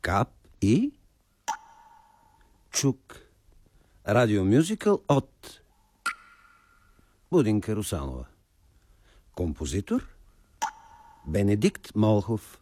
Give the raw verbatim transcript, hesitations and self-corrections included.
Кап и Чук. Радиомюзикъл от Будинка Русанова. Композитор Бенедикт Молхов.